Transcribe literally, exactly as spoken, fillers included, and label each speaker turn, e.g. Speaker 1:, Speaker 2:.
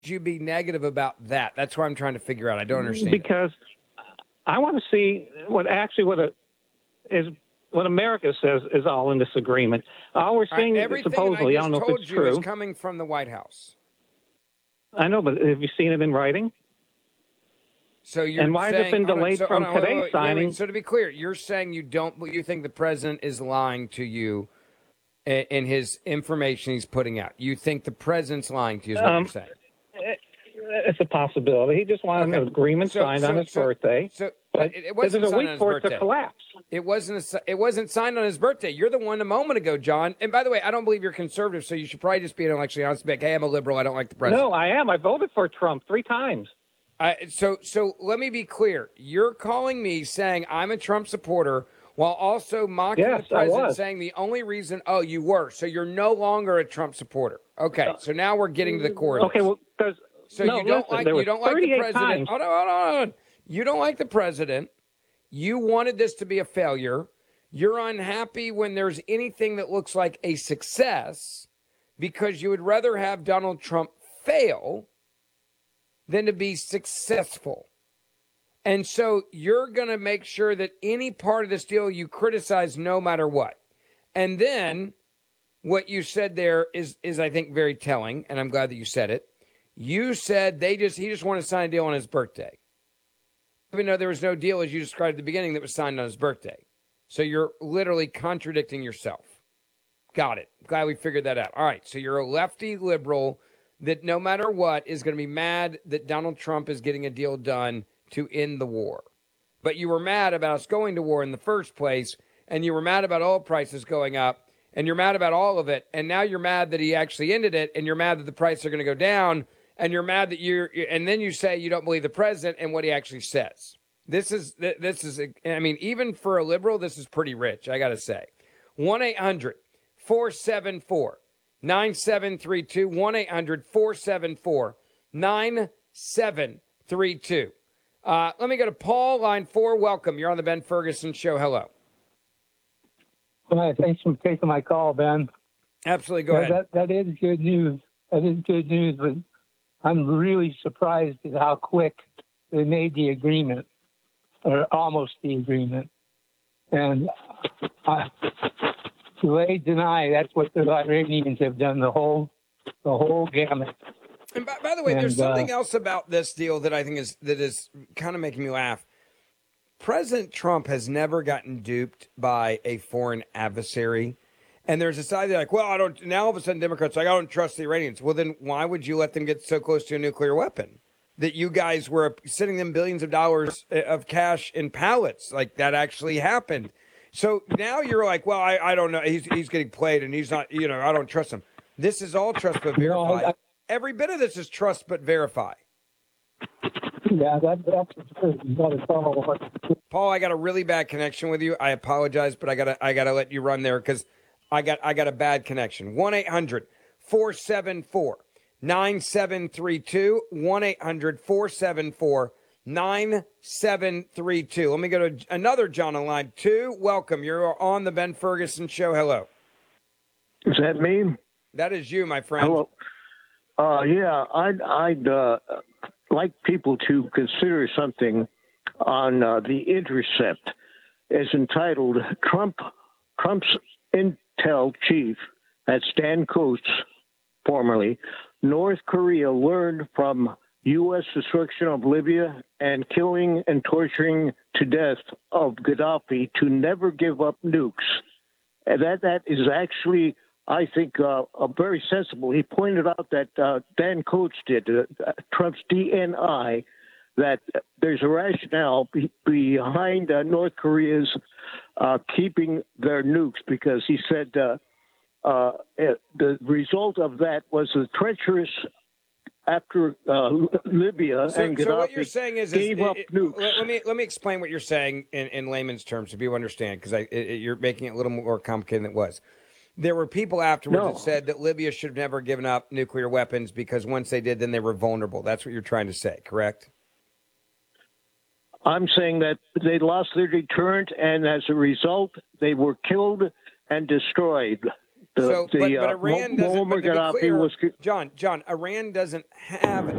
Speaker 1: you be negative about that? That's what I'm trying to figure out. I don't understand.
Speaker 2: Because I want to see what actually what a, is what America says is all in this agreement. All we're seeing
Speaker 1: All right,
Speaker 2: supposedly, I,
Speaker 1: I
Speaker 2: don't know
Speaker 1: just
Speaker 2: if
Speaker 1: told
Speaker 2: it's
Speaker 1: you
Speaker 2: true.
Speaker 1: is coming from the White House.
Speaker 2: I know, but have you seen it in writing?
Speaker 1: So you're
Speaker 2: and why
Speaker 1: saying,
Speaker 2: has it been delayed
Speaker 1: so,
Speaker 2: from
Speaker 1: on,
Speaker 2: today's
Speaker 1: wait, wait,
Speaker 2: signing?
Speaker 1: Wait, wait. So to be clear, you're saying you don't, you think the president is lying to you in, in his information he's putting out. You think the president's lying to you is what
Speaker 2: Um,
Speaker 1: you're saying.
Speaker 2: It's a possibility. He just wanted
Speaker 1: Okay.
Speaker 2: an agreement
Speaker 1: So-
Speaker 2: signed
Speaker 1: so-
Speaker 2: on his
Speaker 1: so-
Speaker 2: birthday.
Speaker 1: So
Speaker 2: but
Speaker 1: it, it wasn't
Speaker 2: there's a
Speaker 1: signed
Speaker 2: week
Speaker 1: on his
Speaker 2: for it
Speaker 1: birthday.
Speaker 2: to collapse.
Speaker 1: It wasn't. A, it wasn't signed on his birthday. You're the one a moment ago, John. And by the way, I don't believe you're conservative, so you should probably just be intellectually honest. Be like, hey, I'm a liberal. I don't like the president.
Speaker 2: No, I am. I voted for Trump three times.
Speaker 1: I, so, so let me be clear. You're calling me saying I'm a Trump supporter while also mocking
Speaker 2: Yes,
Speaker 1: the
Speaker 2: I
Speaker 1: president,
Speaker 2: was.
Speaker 1: saying the only reason. Oh, you were. So you're no longer a Trump supporter. Okay. So now we're getting to the core of
Speaker 2: Okay,
Speaker 1: this.
Speaker 2: well, there's
Speaker 1: So
Speaker 2: no,
Speaker 1: you don't
Speaker 2: listen,
Speaker 1: like
Speaker 2: there
Speaker 1: you
Speaker 2: was
Speaker 1: don't like the
Speaker 2: thirty-eight
Speaker 1: president.
Speaker 2: times.
Speaker 1: Hold on, hold on, hold on. You don't like the president. You wanted this to be a failure. You're unhappy when there's anything that looks like a success because you would rather have Donald Trump fail than to be successful. And so you're going to make sure that any part of this deal you criticize no matter what. And then what you said there is, is I think, very telling, and I'm glad that you said it. You said they just he just wanted to sign a deal on his birthday. Even though there was no deal, as you described at the beginning, that was signed on his birthday. So you're literally contradicting yourself. Got it. Glad we figured that out. All right, so you're a lefty liberal that no matter what is going to be mad that Donald Trump is getting a deal done to end the war. But you were mad about us going to war in the first place, and you were mad about oil prices going up, and you're mad about all of it, and now you're mad that he actually ended it, and you're mad that the prices are going to go down, and you're mad that you're, and then you say you don't believe the president and what he actually says. This is, this is, I mean, even for a liberal, this is pretty rich, I got to say. one eight hundred four seven four nine seven three two, one eight hundred four seven four nine seven three two. Uh, let me go to Paul, line four. Welcome. You're on the Ben Ferguson Show. Hello.
Speaker 3: Hi, thanks for taking my call, Ben.
Speaker 1: Absolutely. Go
Speaker 3: yeah,
Speaker 1: ahead.
Speaker 3: That, that is good news. That is good news, but I'm really surprised at how quick they made the agreement, or almost the agreement. And uh, delay, deny, that's what the Iranians have done the whole the whole gamut.
Speaker 1: And by, by the way,
Speaker 3: and,
Speaker 1: there's something
Speaker 3: uh,
Speaker 1: else about this deal that I think is that is kind of making me laugh. President Trump has never gotten duped by a foreign adversary. And there's a side that's like, well, I don't, now all of a sudden Democrats are like, I don't trust the Iranians. Well, then why would you let them get so close to a nuclear weapon? That you guys were sending them billions of dollars of cash in pallets. Like that actually happened. So now you're like, well, I, I don't know. He's, he's getting played and he's not, you know, I don't trust him. This is all trust but verify.
Speaker 3: No, I-
Speaker 1: Every bit of this is trust but verify.
Speaker 3: Yeah, that, that's true. You got to follow what-
Speaker 1: Paul, I got a really bad connection with you. I apologize, but I gotta I gotta let you run there because I got I got a bad connection. one eight hundred four seven four nine seven three two. one eight hundred four seven four nine seven three two. Let me go to another John on line two. Welcome. You're on the Ben Ferguson Show. Hello.
Speaker 4: Is that me?
Speaker 1: That is you, my friend.
Speaker 4: Hello. Uh, yeah, I'd, I'd uh, like people to consider something on uh, the Intercept. It's entitled Trump Trump's Intel Chief, that's Dan Coats, formerly, North Korea learned from U S destruction of Libya and killing and torturing to death of Gaddafi to never give up nukes. And that that is actually, I think, uh, uh, very sensible. He pointed out that uh, Dan Coats did, uh, Trump's D N I, that there's a rationale be- behind uh, North Korea's uh, keeping their nukes, because he said uh, uh, the result of that was the treacherous after uh, Libya
Speaker 1: So,
Speaker 4: and
Speaker 1: so
Speaker 4: Gaddafi
Speaker 1: what you're saying is, is
Speaker 4: gave
Speaker 1: it-
Speaker 4: up
Speaker 1: it-
Speaker 4: nukes.
Speaker 1: Let, let me let me explain what you're saying in, in layman's terms so people understand, because I it, it- you're making it a little more complicated than it was. There were people afterwards
Speaker 4: No.
Speaker 1: that said that Libya should have never given up nuclear weapons because once they did, then they were vulnerable. That's what you're trying to say, correct?
Speaker 4: I'm saying that they lost their deterrent, and as a result, they were killed and destroyed. The,
Speaker 1: So,
Speaker 4: the,
Speaker 1: but, but
Speaker 4: uh,
Speaker 1: Iran
Speaker 4: Mu-
Speaker 1: doesn't. But
Speaker 4: Muammar
Speaker 1: to be
Speaker 4: Gaddafi
Speaker 1: clear,
Speaker 4: was
Speaker 1: John, John, Iran doesn't have